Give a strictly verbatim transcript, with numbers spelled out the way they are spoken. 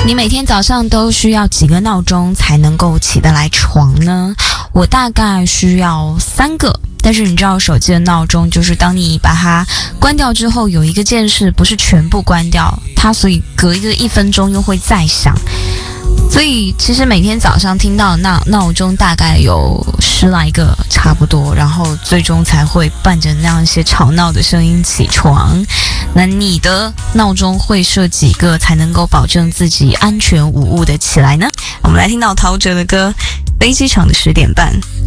你每天早上都需要几个闹钟才能够起得来床呢？我大概需要三个。但是你知道手机的闹钟就是当你把它关掉之后，有一个键是不是全部关掉它，所以隔一个一分钟又会再响。所以其实每天早上听到闹闹钟大概有十来个差不多，然后最终才会伴着那样一些吵闹的声音起床。那你的闹钟会设几个才能够保证自己安全无误的起来呢？我们来听到陶喆的歌《飞机场的十点半》。